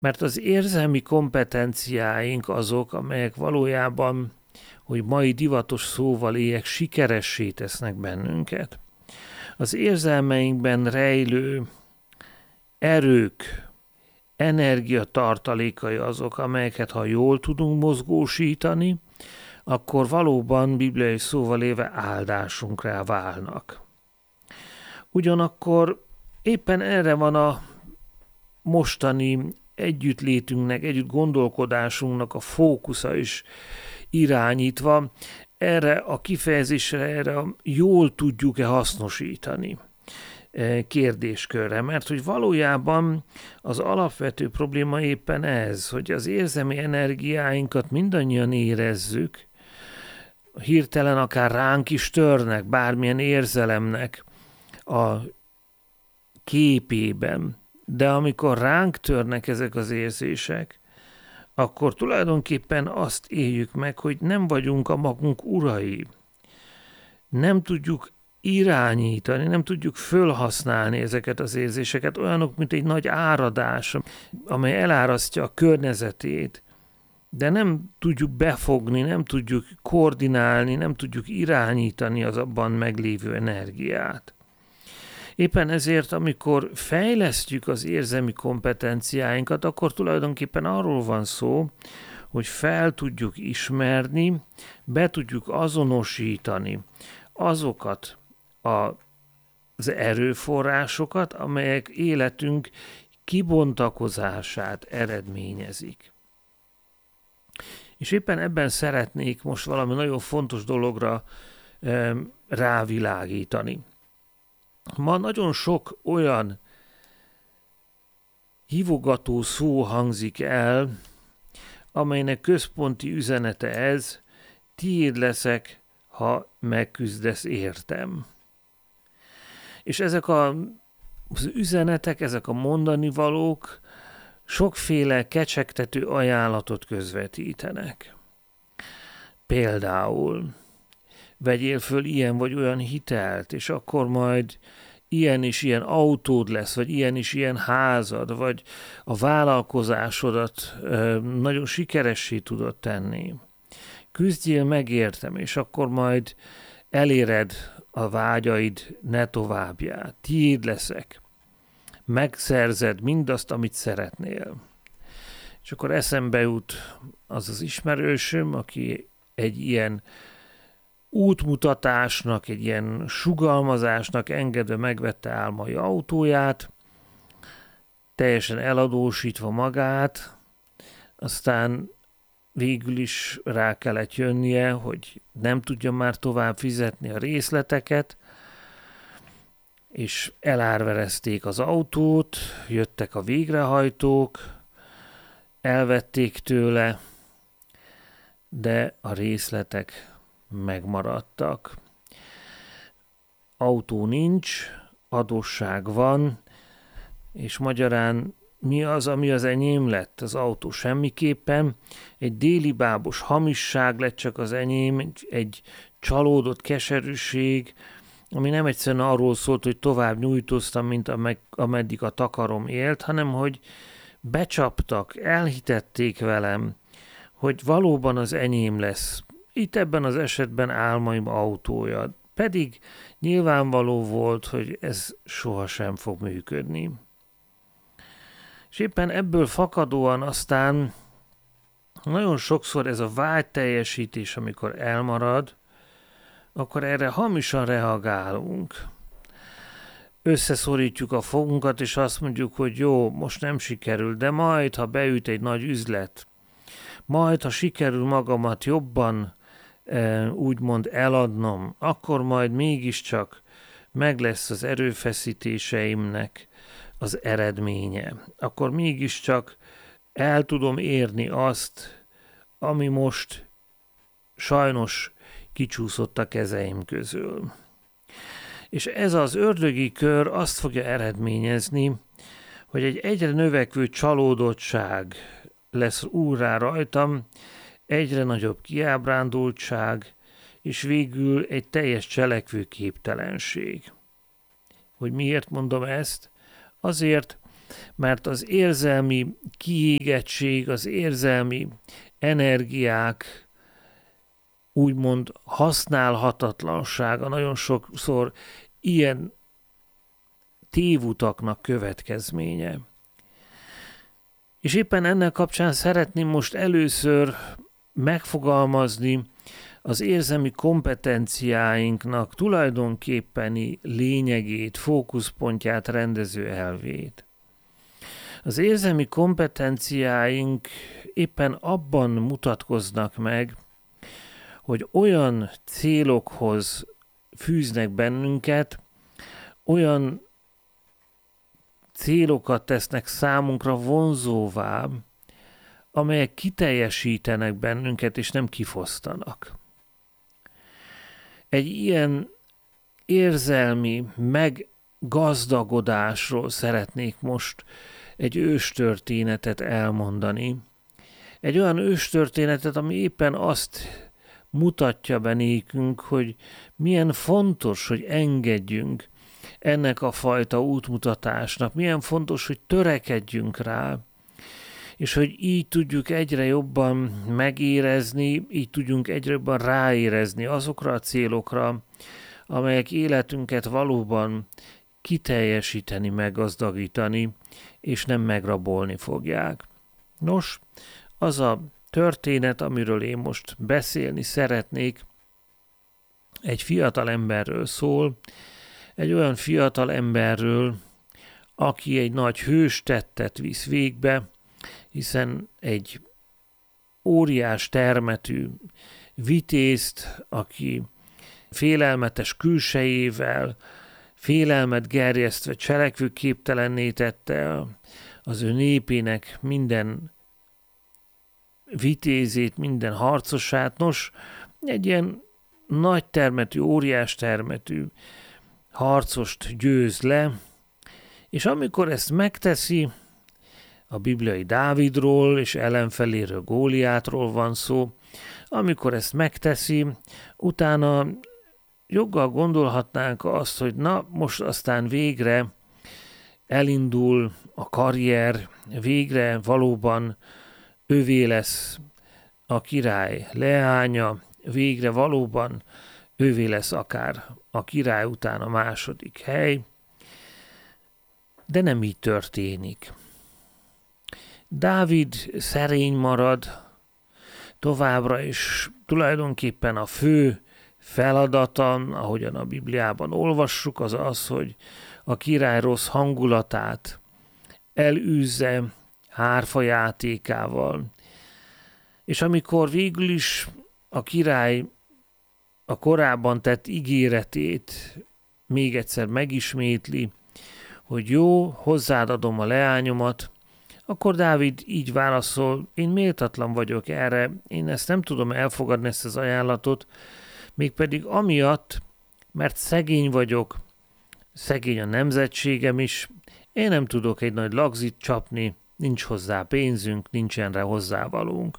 Mert az érzelmi kompetenciáink azok, amelyek valójában, hogy mai divatos szóval éljek, sikeressé tesznek bennünket. Az érzelmeinkben rejlő erők, energiatartalékai azok, amelyeket ha jól tudunk mozgósítani, akkor valóban bibliai szóval éve áldásunkra válnak. Ugyanakkor éppen erre van a mostani együttlétünknek, együtt gondolkodásunknak a fókusza is irányítva, erre a kifejezésre, erre jól tudjuk-e hasznosítani kérdéskörre, mert hogy valójában az alapvető probléma éppen ez, hogy az érzelmi energiáinkat mindannyian érezzük, hirtelen akár ránk is törnek bármilyen érzelemnek a képében, de amikor ránk törnek ezek az érzések, akkor tulajdonképpen azt éljük meg, hogy nem vagyunk a magunk urai. Nem tudjuk irányítani, nem tudjuk fölhasználni ezeket az érzéseket, olyanok, mint egy nagy áradás, amely elárasztja a környezetét, de nem tudjuk befogni, nem tudjuk koordinálni, nem tudjuk irányítani az abban meglévő energiát. Éppen ezért, amikor fejlesztjük az érzelmi kompetenciáinkat, akkor tulajdonképpen arról van szó, hogy fel tudjuk ismerni, be tudjuk azonosítani azokat az erőforrásokat, amelyek életünk kibontakozását eredményezik. És éppen ebben szeretnék most valami nagyon fontos dologra rávilágítani. Ma nagyon sok olyan hívogató szó hangzik el, amelynek központi üzenete ez: tiéd leszek, ha megküzdesz értem. És ezek az üzenetek, ezek a mondani valók sokféle kecsegtető ajánlatot közvetítenek. Például vegyél föl ilyen vagy olyan hitelt, és akkor majd ilyen és ilyen autód lesz, vagy ilyen és ilyen házad, vagy a vállalkozásodat nagyon sikeressé tudod tenni. Küzdjél meg értem, és akkor majd eléred a vágyaid ne továbbját. Tiéd leszek. Megszerzed mindazt, amit szeretnél. És akkor eszembe jut az az ismerősöm, aki egy ilyen útmutatásnak, egy ilyen sugalmazásnak engedve megvette álmai autóját, teljesen eladósítva magát, aztán végül is rá kellett jönnie, hogy nem tudja már tovább fizetni a részleteket, és elárverezték az autót, jöttek a végrehajtók, elvették tőle, de a részletek megmaradtak. Autó nincs, adósság van, és magyarán mi az, ami az enyém lett? Az autó semmiképpen. Egy délibábos hamisság lett csak az enyém, egy csalódott keserűség, ami nem egyszerűen arról szólt, hogy tovább nyújtóztam, mint ameddig a takarom élt, hanem hogy becsaptak, elhitették velem, hogy valóban az enyém lesz. Itt ebben az esetben álmaim autója. Pedig nyilvánvaló volt, hogy ez sohasem fog működni. És éppen ebből fakadóan aztán nagyon sokszor ez a vágyteljesítés, amikor elmarad, akkor erre hamisan reagálunk. Összeszorítjuk a fogunkat, és azt mondjuk, hogy jó, most nem sikerül, de majd, ha beüt egy nagy üzlet, majd, ha sikerül magamat jobban úgymond eladnom, akkor majd mégiscsak meg lesz az erőfeszítéseimnek az eredménye. Akkor mégiscsak el tudom érni azt, ami most sajnos kicsúszott a kezeim közül. És ez az ördögi kör azt fogja eredményezni, hogy egy egyre növekvő csalódottság lesz úrrá rajtam, egyre nagyobb kiábrándultság, és végül egy teljes cselekvőképtelenség. Hogy miért mondom ezt? Azért, mert az érzelmi kiégettség, az érzelmi energiák úgymond használhatatlansága nagyon sokszor ilyen tévutaknak következménye. És éppen ennek kapcsán szeretném most először megfogalmazni az érzelmi kompetenciáinknak tulajdonképpeni lényegét, fókuszpontját, rendező elvét. Az érzelmi kompetenciáink éppen abban mutatkoznak meg, hogy olyan célokhoz fűznek bennünket, olyan célokat tesznek számunkra vonzóvá, amelyek kiteljesítenek bennünket, és nem kifosztanak. Egy ilyen érzelmi meggazdagodásról szeretnék most egy őstörténetet elmondani. Egy olyan őstörténetet, ami éppen azt mutatja be nékünk, hogy milyen fontos, hogy engedjünk ennek a fajta útmutatásnak, milyen fontos, hogy törekedjünk rá, és hogy így tudjuk egyre jobban megérezni, így tudjunk egyre jobban ráérezni azokra a célokra, amelyek életünket valóban kiteljesíteni, meggazdagítani, és nem megrabolni fogják. Nos, az a történet, amiről én most beszélni szeretnék, egy fiatal emberről szól, egy olyan fiatal emberről, aki egy nagy hőstettet visz végbe, hiszen egy óriás termetű vitézt, aki félelmetes külsejével, félelmet gerjesztve cselekvőképtelenné tette az ő népének minden vitézét, minden harcosát. Nos, egy ilyen nagy termetű, óriás termetű harcost győz le, és amikor ezt megteszi, a bibliai Dávidról és ellenfeléről, Góliátról van szó, amikor ezt megteszi, utána joggal gondolhatnánk azt, hogy na, most aztán végre elindul a karrier, végre valóban övé lesz a király leánya, végre valóban ővé lesz akár a király után a második hely, de nem így történik. Dávid szerény marad, továbbra is tulajdonképpen a fő feladata, ahogyan a Bibliában olvassuk, az az, hogy a király rossz hangulatát elűzze hárfajátékával. És amikor végül is a király a korábban tett ígéretét még egyszer megismétli, hogy jó, hozzád adom a leányomat, akkor Dávid így válaszol, én méltatlan vagyok erre, én ezt nem tudom elfogadni, ezt az ajánlatot, mégpedig amiatt, mert szegény vagyok, szegény a nemzetségem is, én nem tudok egy nagy lagzit csapni, nincs hozzá pénzünk, nincsen rá hozzávalónk.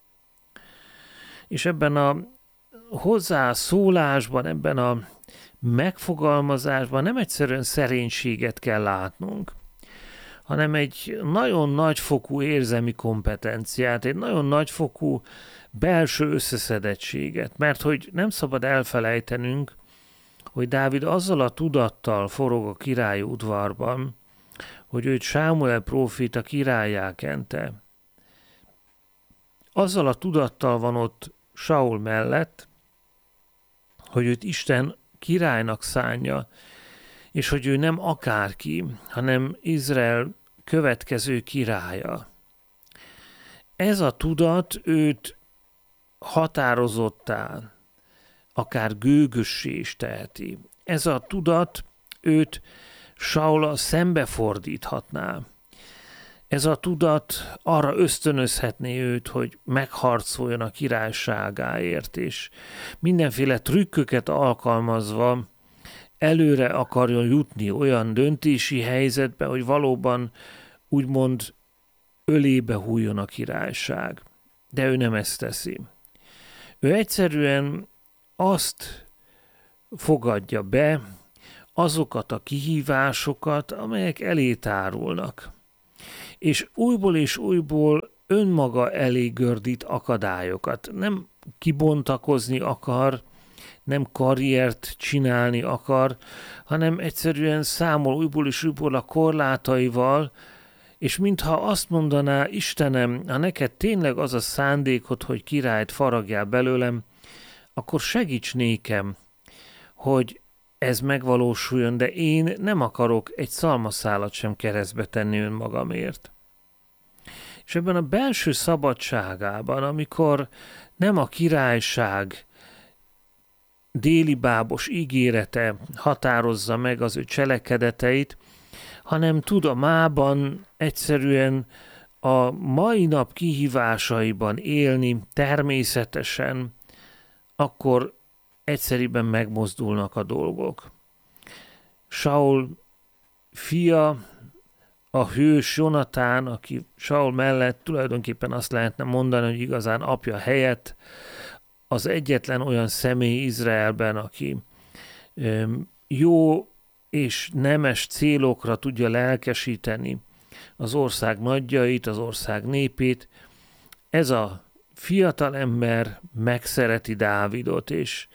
És ebben a hozzászólásban, ebben a megfogalmazásban nem egyszerűen szerénységet kell látnunk, hanem egy nagyon nagyfokú érzelmi kompetenciát, egy nagyon nagyfokú belső összeszedettséget, mert hogy nem szabad elfelejtenünk, hogy Dávid azzal a tudattal forog a királyi udvarban, hogy őt Sámuel próféta királlyá kente. Azzal a tudattal van ott Saul mellett, hogy őt Isten királynak szánja, és hogy ő nem akárki, hanem Izrael következő királya. Ez a tudat őt határozottá, akár gőgössé is teheti. Ez a tudat őt Saul szembefordíthatná. Ez a tudat arra ösztönözhetné őt, hogy megharcoljon a királyságáért, és mindenféle trükköket alkalmazva előre akarjon jutni olyan döntési helyzetbe, hogy valóban úgymond ölébe hújjon a királyság. De ő nem ezt teszi. Ő egyszerűen azt fogadja be, azokat a kihívásokat, amelyek elé tárulnak. és újból önmaga elé gördít akadályokat. Nem kibontakozni akar, nem karriert csinálni akar, hanem egyszerűen számol újból és újból a korlátaival, és mintha azt mondaná, Istenem, ha neked tényleg az a szándékod, hogy királyt faragjál belőlem, akkor segíts nékem, hogy ez megvalósuljon, de én nem akarok egy szalmaszálat sem keresztbe tenni önmagamért. És ebben a belső szabadságában, amikor nem a királyság délibábos ígérete határozza meg az ő cselekedeteit, hanem tud a mában egyszerűen a mai nap kihívásaiban élni természetesen, akkor egyszerűen megmozdulnak a dolgok. Saul fia, a hős Jonatán, aki Saul mellett tulajdonképpen azt lehetne mondani, hogy igazán apja helyett az egyetlen olyan személy Izraelben, aki jó és nemes célokra tudja lelkesíteni az ország nagyjait, az ország népét. Ez a fiatal ember megszereti Dávidot, és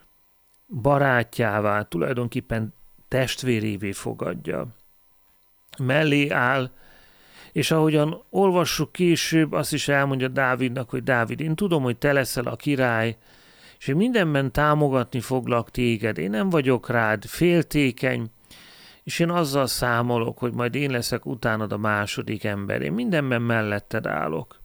barátjává, tulajdonképpen testvérévé fogadja. Mellé áll, és ahogyan olvassuk később, azt is elmondja Dávidnak, hogy Dávid, én tudom, hogy te leszel a király, és én mindenben támogatni foglak téged, én nem vagyok rád féltékeny, és én azzal számolok, hogy majd én leszek utánad a második ember, én mindenben melletted állok.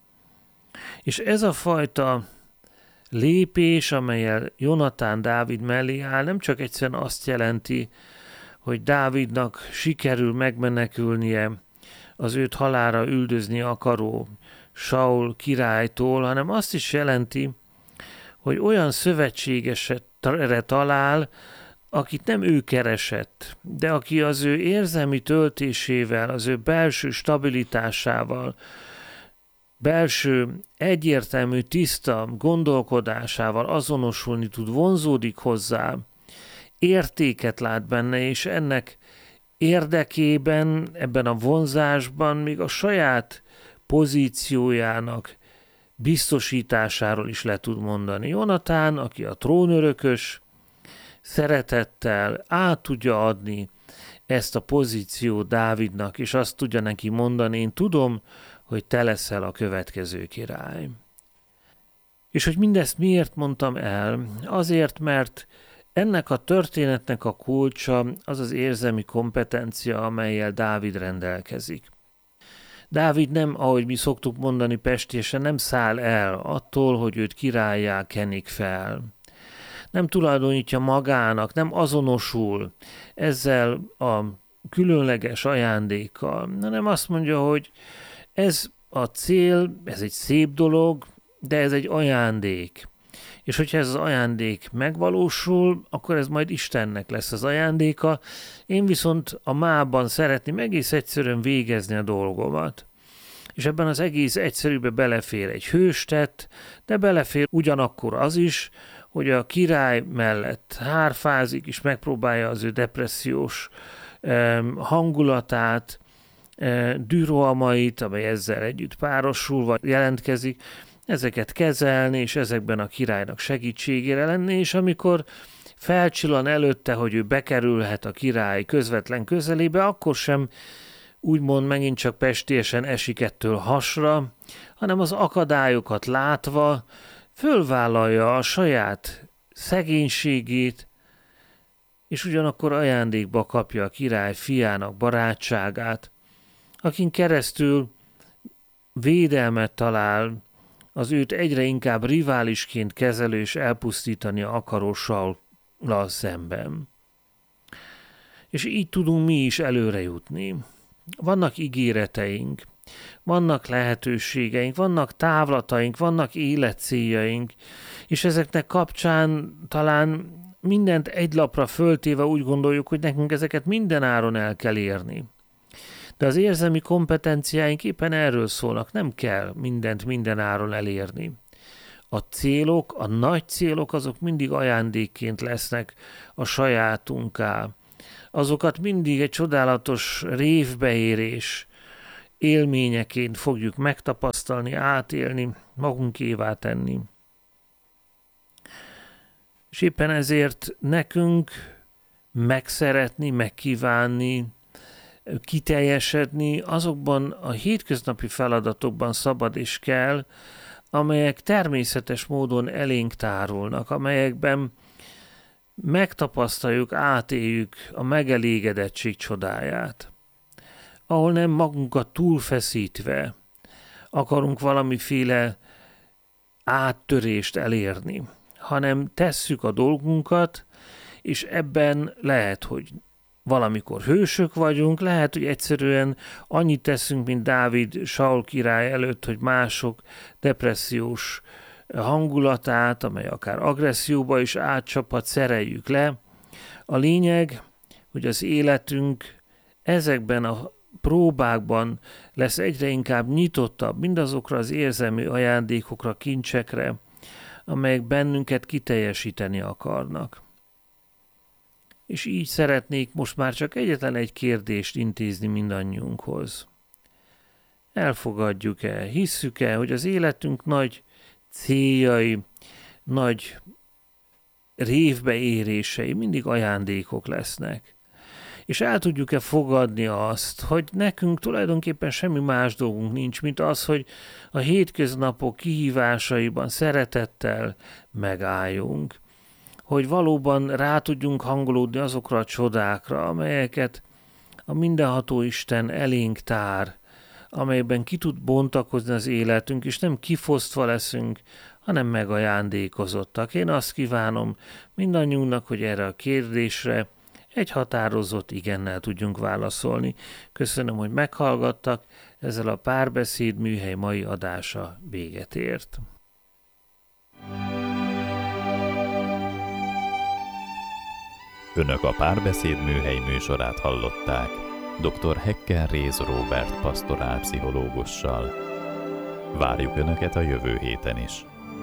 És ez a fajta lépés, amellyel Jonatán Dávid mellé áll, nem csak egyszerűen azt jelenti, hogy Dávidnak sikerül megmenekülnie az őt halálra üldözni akaró Saul királytól, hanem azt is jelenti, hogy olyan szövetségesre talál, akit nem ő keresett, de aki az ő érzelmi töltésével, az ő belső stabilitásával, belső egyértelmű, tiszta gondolkodásával azonosulni tud, vonzódik hozzá, értéket lát benne, és ennek érdekében, ebben a vonzásban még a saját pozíciójának biztosításáról is le tud mondani. Jonatán, aki a trónörökös, szeretettel át tudja adni ezt a pozíciót Dávidnak, és azt tudja neki mondani, én tudom, hogy te leszel a következő király. És hogy mindezt miért mondtam el? Azért, mert ennek a történetnek a kulcsa az az érzelmi kompetencia, amellyel Dávid rendelkezik. Dávid nem, ahogy mi szoktuk mondani pestésen, nem száll el attól, hogy őt királlyá kenik fel. Nem tulajdonítja magának, nem azonosul ezzel a különleges ajándékkal, hanem azt mondja, hogy ez a cél, ez egy szép dolog, de ez egy ajándék. És hogyha ez az ajándék megvalósul, akkor ez majd Istennek lesz az ajándéka. Én viszont a mában szeretném egész egyszerűen végezni a dolgomat. És ebben az egész egyszerűbe belefér egy hőstett, de belefér ugyanakkor az is, hogy a király mellett hárfázik, és megpróbálja az ő depressziós hangulatát, dűrohamait, amely ezzel együtt párosulva jelentkezik, ezeket kezelni, és ezekben a királynak segítségére lenni, és amikor felcsillan előtte, hogy ő bekerülhet a király közvetlen közelébe, akkor sem úgymond megint csak pestésen esik ettől hasra, hanem az akadályokat látva fölvállalja a saját szegénységét, és ugyanakkor ajándékba kapja a király fiának barátságát, akin keresztül védelmet talál az őt egyre inkább riválisként kezelő és elpusztítani akaró Saullal szemben. És így tudunk mi is előre jutni. Vannak ígéreteink, vannak lehetőségeink, vannak távlataink, vannak életcéljaink, és ezeknek kapcsán talán mindent egy lapra föltéve úgy gondoljuk, hogy nekünk ezeket mindenáron el kell érni. De az érzelmi kompetenciáink éppen erről szólnak, nem kell mindent mindenáron elérni. A célok, a nagy célok, azok mindig ajándékként lesznek a sajátunká. Azokat mindig egy csodálatos révbeérés, élményeként fogjuk megtapasztalni, átélni, magunkévá tenni. És éppen ezért nekünk megszeretni, megkívánni, kiteljesedni azokban a hétköznapi feladatokban szabad és kell, amelyek természetes módon elénk tárulnak, amelyekben megtapasztaljuk, átéljük a megelégedettség csodáját, ahol nem magunkat túlfeszítve akarunk valamiféle áttörést elérni, hanem tesszük a dolgunkat, és ebben lehet, hogy valamikor hősök vagyunk, lehet, hogy egyszerűen annyit teszünk, mint Dávid Saul király előtt, hogy mások depressziós hangulatát, amely akár agresszióba is átcsaphat, szereljük le. A lényeg, hogy az életünk ezekben a próbákban lesz egyre inkább nyitottabb mindazokra az érzelmi ajándékokra, kincsekre, amelyek bennünket kiteljesíteni akarnak. És így szeretnék most már csak egyetlen egy kérdést intézni mindannyiunkhoz. Elfogadjuk-e, hisszük-e, hogy az életünk nagy céljai, nagy révbeérései mindig ajándékok lesznek? És el tudjuk-e fogadni azt, hogy nekünk tulajdonképpen semmi más dolgunk nincs, mint az, hogy a hétköznapok kihívásaiban szeretettel megálljunk, hogy valóban rá tudjunk hangolódni azokra a csodákra, amelyeket a mindenható Isten elénk tár, amelyben ki tud bontakozni az életünk, és nem kifosztva leszünk, hanem megajándékozottak. Én azt kívánom mindannyiunknak, hogy erre a kérdésre egy határozott igennel tudjunk válaszolni. Köszönöm, hogy meghallgattak, ezzel a Párbeszéd műhely mai adása véget ért. Önök a Párbeszéd műhely műsorát hallották dr. Hekker Réz Róbert pastorálpszichológussal. Várjuk Önöket a jövő héten is.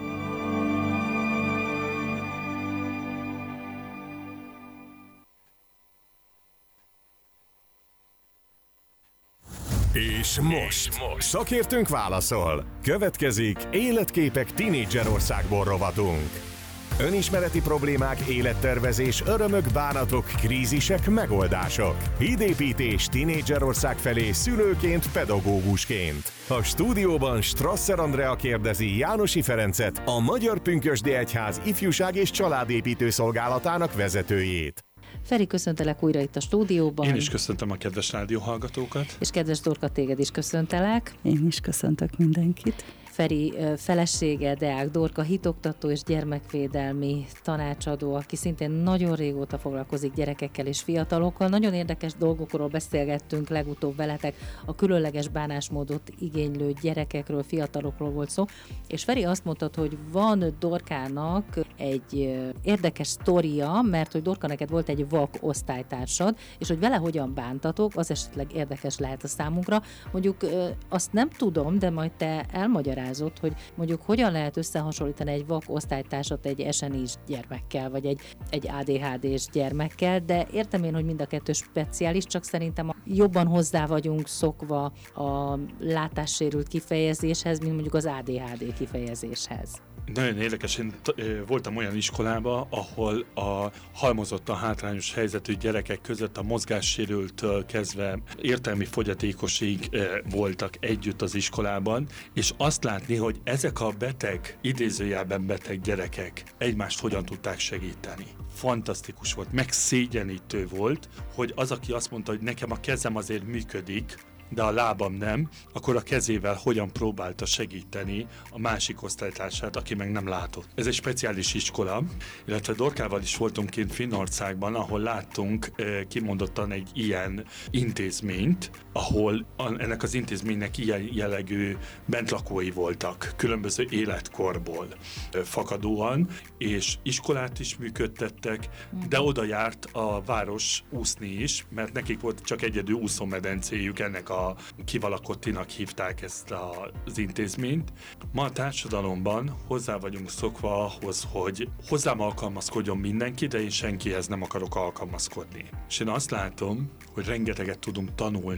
És most szakértőnk válaszol. Következik Életképek Tinédzserországból rovatunk. Önismereti problémák, élettervezés, örömök, bánatok, krízisek, megoldások. Hídépítés Tinédzserország felé szülőként, pedagógusként. A stúdióban Strasser Andrea kérdezi Jánosi Ferencet, a Magyar Pünkösdi Egyház ifjúság és családépítő szolgálatának vezetőjét. Feri, köszöntelek újra itt a stúdióban. Én is köszöntöm a kedves rádióhallgatókat. És kedves Dorka, téged is köszöntelek. Én is köszöntök mindenkit. Feri felesége, Deák Dorka, hitoktató és gyermekvédelmi tanácsadó, aki szintén nagyon régóta foglalkozik gyerekekkel és fiatalokkal. Nagyon érdekes dolgokról beszélgettünk legutóbb veletek, a különleges bánásmódot igénylő gyerekekről, fiatalokról volt szó, és Feri azt mondtad, hogy van Dorkának egy érdekes sztoria, mert hogy Dorka, neked volt egy vak osztálytársad, és hogy vele hogyan bántatok, az esetleg érdekes lehet a számunkra. Mondjuk azt nem tudom, de majd te elmagyarázod, hogy mondjuk hogyan lehet összehasonlítani egy vak osztálytársat egy SNI-s gyermekkel, vagy egy ADHD-s gyermekkel, de értem én, hogy mind a kettő speciális, csak szerintem jobban hozzá vagyunk szokva a látássérült kifejezéshez, mint mondjuk az ADHD kifejezéshez. Nagyon érdekes, én voltam olyan iskolába, ahol a halmozottan hátrányos helyzetű gyerekek között a mozgássérültől kezdve értelmi fogyatékosig voltak együtt az iskolában, és azt látni, hogy ezek a beteg, idézőjelben beteg gyerekek egymást hogyan tudták segíteni. Fantasztikus volt, megszégyenítő volt, hogy az, aki azt mondta, hogy nekem a kezem azért működik, de a lábam nem, akkor a kezével hogyan próbálta segíteni a másik osztálytársát, aki meg nem látott. Ez egy speciális iskola, illetve Dorkával is voltunk kint Finnországban, ahol láttunk kimondottan egy ilyen intézményt, ahol ennek az intézménynek ilyen jellegű bentlakói voltak, különböző életkorból fakadóan, és iskolát is működtettek, de oda járt a város úszni is, mert nekik volt csak egyedül úszómedencéjük, ennek a Kivalakottinak hívták ezt az intézményt. Ma a társadalomban hozzá vagyunk szokva ahhoz, hogy hozzám alkalmazkodjon mindenki, de én senkihez nem akarok alkalmazkodni. És én azt látom, hogy rengeteget tudunk tanulni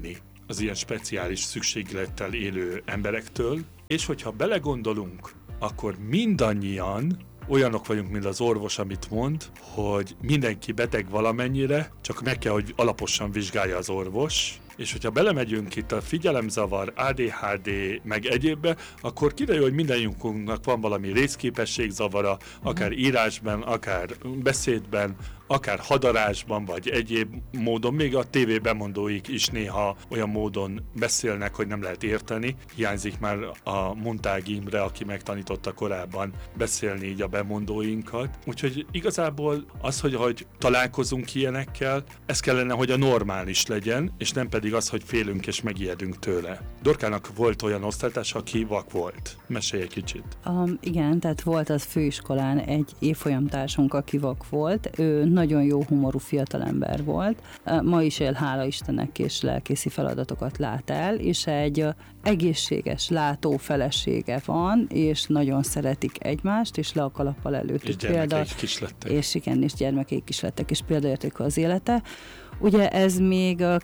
az ilyen speciális szükséglettel élő emberektől, és hogyha belegondolunk, akkor mindannyian olyanok vagyunk, mint az orvos, amit mond, hogy mindenki beteg valamennyire, csak meg kell, hogy alaposan vizsgálja az orvos, és hogyha belemegyünk itt a figyelemzavar, ADHD, meg egyébbe, akkor kiderül, hogy mindannyiunknak van valami részképességzavara, akár írásban, akár beszédben, akár hadarásban, vagy egyéb módon, még a TV bemondóik is néha olyan módon beszélnek, hogy nem lehet érteni. Hiányzik már a Montág Imre, aki megtanította korábban beszélni így a bemondóinkat. Úgyhogy igazából az, hogy találkozunk ilyenekkel, ez kellene, hogy a normális legyen, és nem pedig az, hogy félünk és megijedünk tőle. Dorkának volt olyan osztálytársa, aki vak volt. Mesélj egy kicsit. Igen, tehát volt az főiskolán egy évfolyamtársunk, aki vak volt. Ő nagyon jó humorú fiatalember volt. Ma is él, hála Istennek, és lelkészi feladatokat lát el, és egy egészséges, látó felesége van, és nagyon szeretik egymást, és le a kalappal előttük. És gyermekeik is lettek. És igen, és gyermekeik is lettek, és példaértékű az élete. Ugye ez még a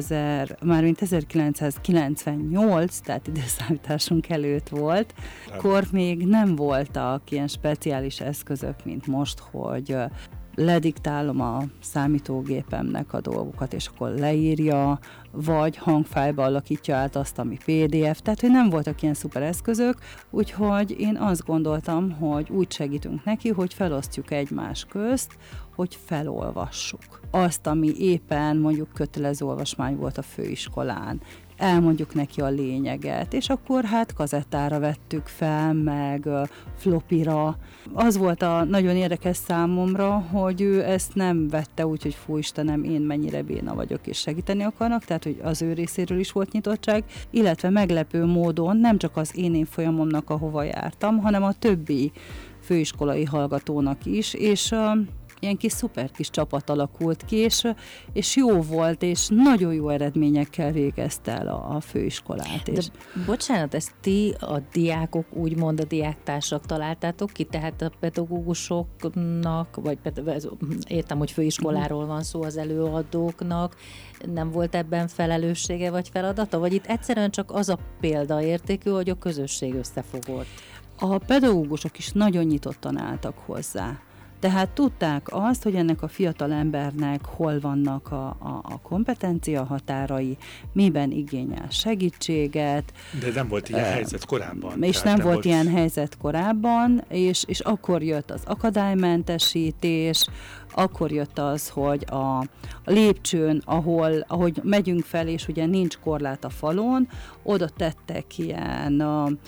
1998, tehát időszámításunk előtt volt, akkor még nem voltak ilyen speciális eszközök, mint most, hogy lediktálom a számítógépemnek a dolgokat, és akkor leírja, vagy hangfájlba alakítja át azt, ami PDF, tehát hogy nem voltak ilyen szuper eszközök, úgyhogy én azt gondoltam, hogy úgy segítünk neki, hogy felosztjuk egymás közt, hogy felolvassuk azt, ami éppen mondjuk kötelező olvasmány volt a főiskolán. Elmondjuk neki a lényeget, és akkor hát kazettára vettük fel, meg flopira. Az volt a nagyon érdekes számomra, hogy ő ezt nem vette úgy, hogy fú Istenem, én mennyire béna vagyok, és segíteni akarnak, tehát hogy az ő részéről is volt nyitottság, illetve meglepő módon nem csak az én folyamomnak, ahova jártam, hanem a többi főiskolai hallgatónak is, és ilyen kis szuper kis csapat alakult ki, és jó volt, és nagyon jó eredményekkel végezte el a főiskolát. De bocsánat, ezt ti, a diákok, úgymond a diáktársak találtátok ki, tehát a pedagógusoknak, vagy értem, hogy főiskoláról van szó, az előadóknak, nem volt ebben felelőssége vagy feladata? Vagy itt egyszerűen csak az a példaértékű, hogy a közösség összefogott? A pedagógusok is nagyon nyitottan álltak hozzá. Tehát tudták azt, hogy ennek a fiatal embernek hol vannak a kompetencia határai, miben igényel segítséget. De nem volt ilyen helyzet korábban. És nem volt ilyen helyzet korábban, és akkor jött az akadálymentesítés, akkor jött az, hogy a lépcsőn, ahogy megyünk fel, és ugye nincs korlát a falon, oda tettek ilyen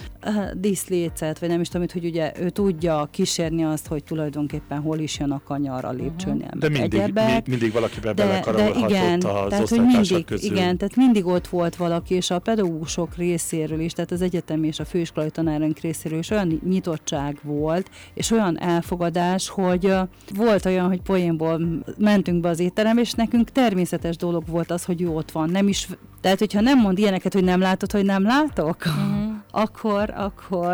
díszlécet, vagy nem is tudom, hogy ugye ő tudja kísérni azt, hogy tulajdonképpen hol is jön a kanyar a lépcsőnél. De mindig valakiben belekarolhatott az osztálytársak közül. Igen, tehát mindig ott volt valaki, és a pedagógusok részéről is, tehát az egyetemi és a főiskolai tanárunk részéről is olyan nyitottság volt, és olyan elfogadás, hogy volt olyan, hogy poénból mentünk be az étterembe, és nekünk természetes dolog volt az, hogy ő ott van. Nem is, tehát, hogyha nem mond ilyeneket, hogy nem látod, hogy nem látok, akkor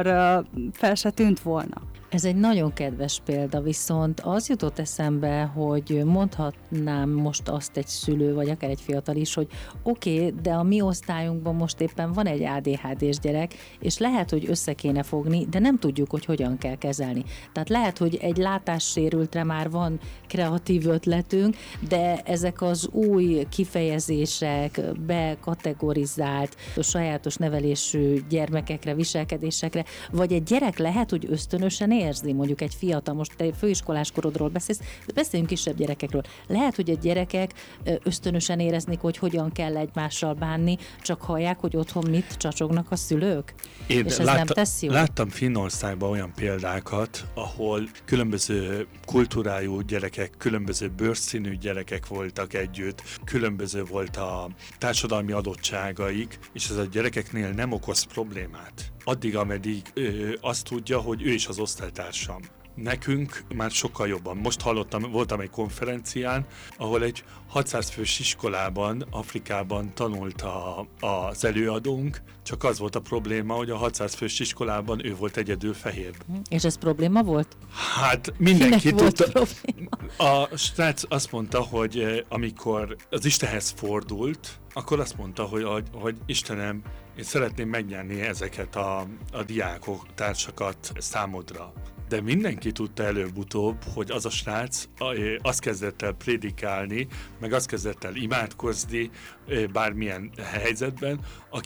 fel se tűnt volna. Ez egy nagyon kedves példa, viszont az jutott eszembe, hogy mondhatnám most azt egy szülő, vagy akár egy fiatal is, hogy oké, de a mi osztályunkban most éppen van egy ADHD-s gyerek, és lehet, hogy össze kéne fogni, de nem tudjuk, hogy hogyan kell kezelni. Tehát lehet, hogy egy látássérültre már van kreatív ötletünk, de ezek az új kifejezések, bekategorizált, sajátos nevelésű gyermekekre, viselkedésekre, vagy egy gyerek lehet, hogy ösztönösen érzi, mondjuk egy fiatal, most te főiskolás korodról beszélsz, de beszéljünk kisebb gyerekekről. Lehet, hogy a gyerekek ösztönösen éreznik, hogy hogyan kell egymással bánni, csak hallják, hogy otthon mit csacsognak a szülők? Én és ez nem teszi jól? Láttam Finnországban olyan példákat, ahol különböző kultúrájú gyerekek, különböző bőrszínű gyerekek voltak együtt, különböző volt a társadalmi adottságaik, és ez a gyerekeknél nem okoz problémát. Addig, ameddig azt tudja, hogy ő is az osztálytársam. Nekünk már sokkal jobban. Most voltam egy konferencián, ahol egy 600 fős iskolában, Afrikában tanult az előadónk, csak az volt a probléma, hogy a 600 fős iskolában ő volt egyedül fehér. És ez probléma volt? Hát mindenki tudta. Probléma? A srác azt mondta, hogy amikor az Istenhez fordult, akkor azt mondta, hogy Istenem, én szeretném megnyerni ezeket a diákok, társakat számodra. De mindenki tudta előbb-utóbb, hogy az a srác azt kezdett el prédikálni, meg azt kezdett el imádkozni bármilyen helyzetben,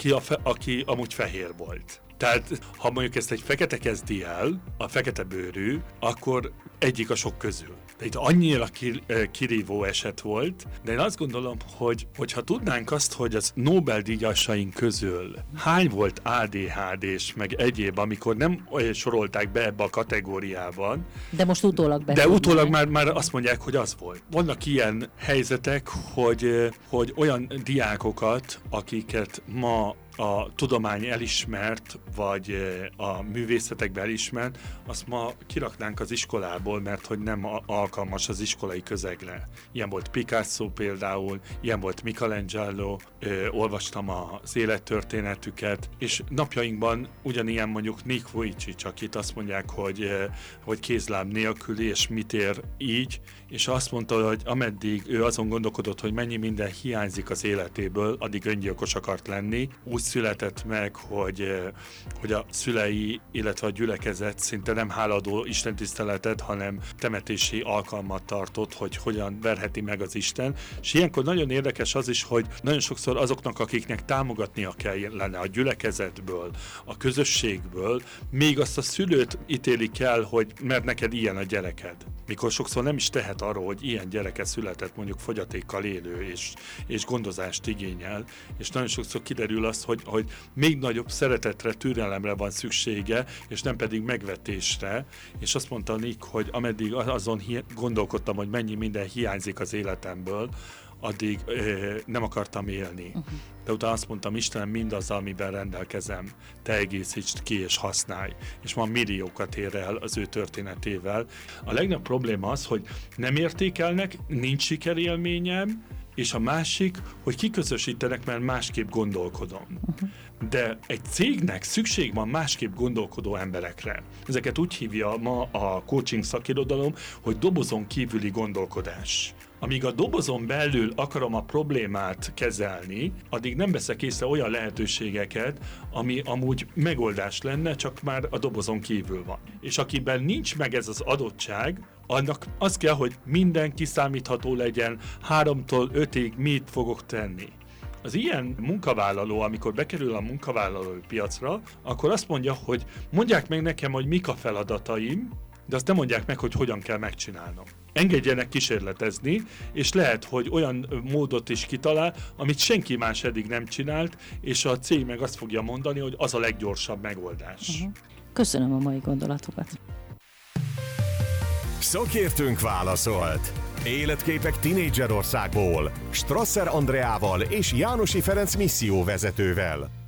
aki amúgy fehér volt. Tehát, ha mondjuk ezt egy fekete kezdi el, a fekete bőrű, akkor egyik a sok közül. De itt annyira kirívó eset volt, de én azt gondolom, hogy ha tudnánk azt, hogy az Nobel-díjasaink közül hány volt ADHD-s, meg egyéb, amikor nem sorolták be ebbe a kategóriában. De most utólag De utólag már azt mondják, hogy az volt. Vannak ilyen helyzetek, hogy olyan diákokat, akiket ma a tudomány elismert, vagy a művészetekben elismert, azt ma kiraknánk az iskolából, mert hogy nem alkalmas az iskolai közegre. Ilyen volt Picasso például, ilyen volt Michelangelo, olvastam az élettörténetüket, és napjainkban ugyanilyen mondjuk Nick Vujicic, akit azt mondják, hogy kézláb nélküli, és mit ér így, és azt mondta, hogy ameddig ő azon gondolkodott, hogy mennyi minden hiányzik az életéből, addig öngyilkos akart lenni. Úgy született meg, hogy a szülei, illetve a gyülekezet szinte nem háladó istentiszteletet, hanem temetési alkalmat tartott, hogy hogyan verheti meg az Isten. És ilyenkor nagyon érdekes az is, hogy nagyon sokszor azoknak, akiknek támogatnia kellene a gyülekezetből, a közösségből, még azt a szülőt ítélik el, hogy mert neked ilyen a gyereked. Mikor sokszor nem is tehet arról, hogy ilyen gyereke született, mondjuk fogyatékkal élő és gondozást igényel, és nagyon sokszor kiderül az, hogy még nagyobb szeretetre, türelemre van szüksége, és nem pedig megvetésre, és azt mondta Nick, hogy ameddig azon gondolkodtam, hogy mennyi minden hiányzik az életemből, addig nem akartam élni. De utána azt mondtam, Istenem, mindaz, amiben rendelkezem, te egészítsd ki és használj. És ma milliókat ér el az ő történetével. A legnagyobb probléma az, hogy nem értékelnek, nincs sikerélményem, és a másik, hogy kiközösítenek, mert másképp gondolkodom. De egy cégnek szükség van másképp gondolkodó emberekre. Ezeket úgy hívja ma a coaching szakirodalom, hogy dobozon kívüli gondolkodás. Amíg a dobozon belül akarom a problémát kezelni, addig nem veszek észre olyan lehetőségeket, ami amúgy megoldás lenne, csak már a dobozon kívül van. És akiben nincs meg ez az adottság, annak az kell, hogy minden kiszámítható legyen, 3-tól 5-ig mit fogok tenni. Az ilyen munkavállaló, amikor bekerül a munkavállalói piacra, akkor azt mondja, hogy mondják meg nekem, hogy mik a feladataim, de azt nem mondják meg, hogy hogyan kell megcsinálnom. Engedjenek kísérletezni, és lehet, hogy olyan módot is kitalál, amit senki más eddig nem csinált, és a cég meg azt fogja mondani, hogy az a leggyorsabb megoldás. Köszönöm a mai gondolatokat. Szakértőnk válaszolt. Életképek Tinédzserországból Strasser Andreával és Jánosi Ferenc misszióvezetővel.